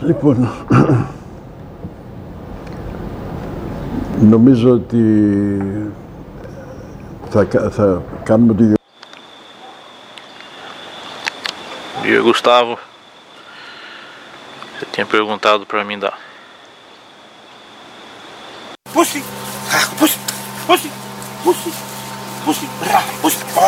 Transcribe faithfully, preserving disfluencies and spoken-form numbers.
Λοιπόν, νομίζω ότι θα, θα κάνουμε τη... E aí, Gustavo, você tinha perguntado pra mim da... Pussy! Pussy! Pussy! Pussy! Pussy! Pussy!